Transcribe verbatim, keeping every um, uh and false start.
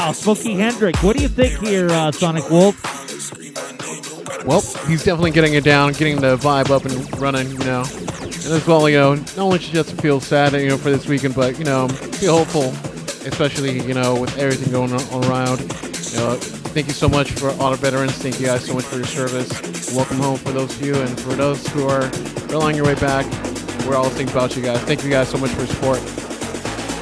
Wow, Smokey Hendrix. What do you think here, uh, Sonic Wolf? Well, he's definitely getting it down, getting the vibe up and running, you know. And as well, you know, not only just feel sad, you know, for this weekend, but, you know, feel hopeful, especially, you know, with everything going on around. You know, thank you so much for all the veterans. Thank you guys so much for your service. Welcome home for those of you, and for those who are on your way back, we're all thinking about you guys. Thank you guys so much for your support.